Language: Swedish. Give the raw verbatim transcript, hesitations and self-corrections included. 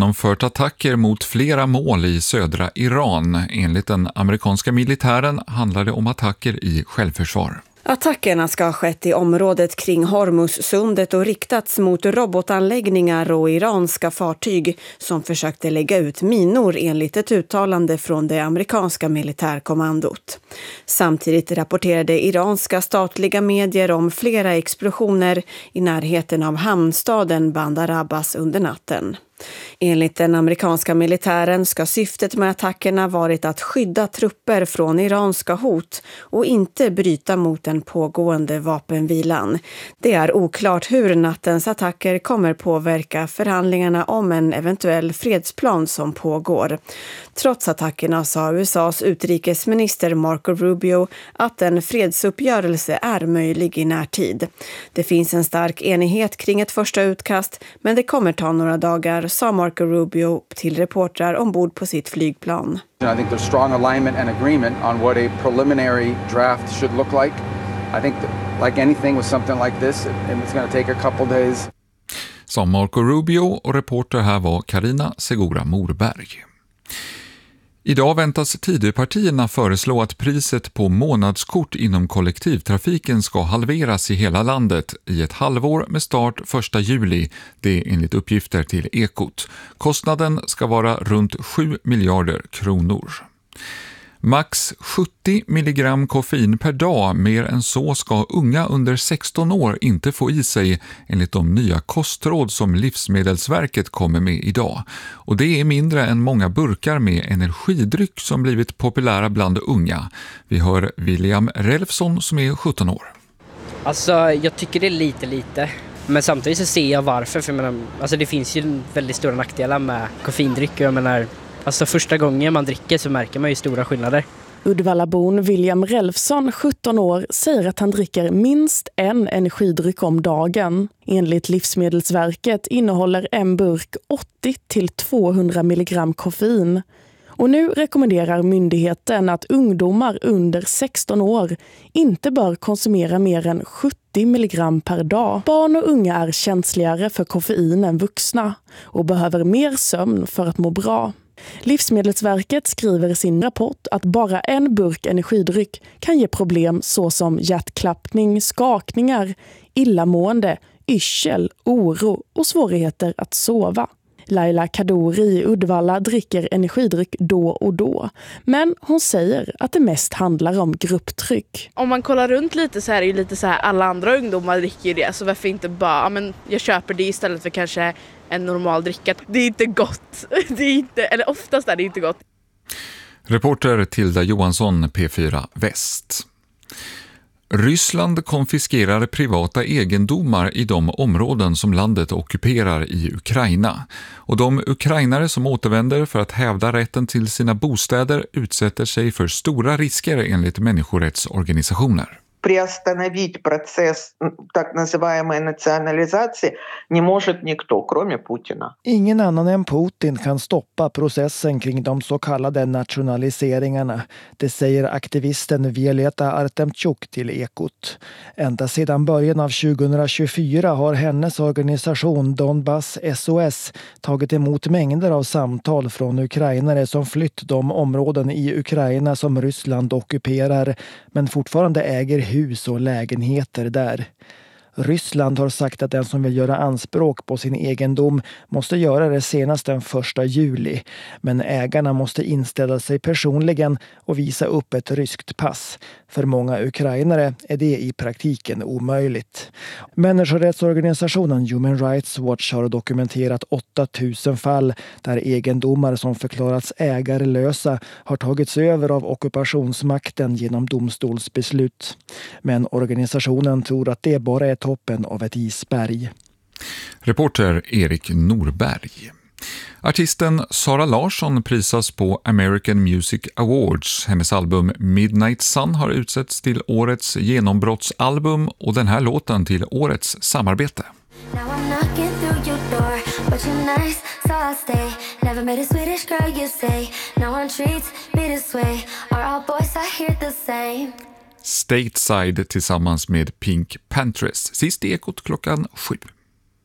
genomfört attacker mot flera mål i södra Iran. Enligt den amerikanska militären handlar det om attacker i självförsvar. Attackerna ska ha skett i området kring Hormuzsundet och riktats mot robotanläggningar och iranska fartyg som försökte lägga ut minor enligt ett uttalande från det amerikanska militärkommandot. Samtidigt rapporterade iranska statliga medier om flera explosioner i närheten av hamnstaden Bandar Abbas under natten. Enligt den amerikanska militären ska syftet med attackerna varit att skydda trupper från iranska hot och inte bryta mot den pågående vapenvilan. Det är oklart hur nattens attacker kommer påverka förhandlingarna om en eventuell fredsplan som pågår. Trots attackerna sa U S A:s utrikesminister Marco Rubio att en fredsuppgörelse är möjlig i närtid. Det finns en stark enighet kring ett första utkast, men det kommer ta några dagar, sa Marco Rubio till reportrar ombord på sitt flygplan. I think there's strong alignment and agreement on what a preliminary draft should look like. I think that, like anything with something like this, it's going to take a couple days. Som Marco Rubio, och reporter här var Karina Segura Morberg. Idag väntas Tidöpartierna föreslå att priset på månadskort inom kollektivtrafiken ska halveras i hela landet i ett halvår med start första juli, det enligt uppgifter till Ekot. Kostnaden ska vara runt sju miljarder kronor. Max sjuttio milligram koffein per dag, mer än så ska unga under sexton år inte få i sig enligt de nya kostråd som Livsmedelsverket kommer med idag. Och det är mindre än många burkar med energidryck som blivit populära bland unga. Vi hör William Relfsson som är sjutton år. Alltså jag tycker det är lite lite. Men samtidigt så ser jag varför. För jag menar, alltså det finns ju väldigt stora nackdelar med koffeindryck. Jag menar, alltså första gången man dricker så märker man ju stora skillnader. Uddevallabon William Relfsson, sjutton år, säger att han dricker minst en energidryck om dagen. Enligt Livsmedelsverket innehåller en burk åttio till tvåhundra milligram koffein. Och nu rekommenderar myndigheten att ungdomar under sexton år inte bör konsumera mer än sjuttio milligram per dag. Barn och unga är känsligare för koffein än vuxna och behöver mer sömn för att må bra. Livsmedelsverket skriver i sin rapport att bara en burk energidryck kan ge problem såsom hjärtklappning, skakningar, illamående, yrsel, oro och svårigheter att sova. Laila Kadori i Uddevalla dricker energidryck då och då. Men hon säger att det mest handlar om grupptryck. Om man kollar runt lite så är det ju lite så här, alla andra ungdomar dricker ju det. Så varför inte bara, ja, men jag köper det istället för kanske en normal dricka. Det är inte gott. Det är inte, eller oftast är det inte gott. Reporter Tilda Johansson, P fyra Väst. Ryssland konfiskerar privata egendomar i de områden som landet ockuperar i Ukraina. Och de ukrainare som återvänder för att hävda rätten till sina bostäder utsätter sig för stora risker enligt människorättsorganisationer. Приостановить процесс так называемой национализации не может никто, кроме Путина. Ingen annan än Putin kan stoppa processen kring de så kallade nationaliseringarna. Det säger aktivisten Violeta Artemchuk till Ekot. Ända sedan början av tjugohundratjugofyra har hennes organisation Donbass S O S tagit emot mängder av samtal från ukrainare som flytt de områden i Ukraina som Ryssland ockuperar, men fortfarande äger hus och lägenheter där. Ryssland har sagt att den som vill göra anspråk på sin egendom måste göra det senast den första juli. Men ägarna måste inställa sig personligen och visa upp ett ryskt pass. För många ukrainare är det i praktiken omöjligt. Människorättsorganisationen Human Rights Watch har dokumenterat åtta tusen fall där egendomar som förklarats ägarlösa har tagits över av ockupationsmakten genom domstolsbeslut. Men organisationen tror att det bara är toppen av ett isberg. Reporter Erik Norberg. Artisten Sara Larsson prisas på American Music Awards. Hennes album Midnight Sun har utsetts till årets genombrottsalbum och den här låten till årets samarbete. Stateside tillsammans med Pink Panthers. Sist i Ekot klockan sju.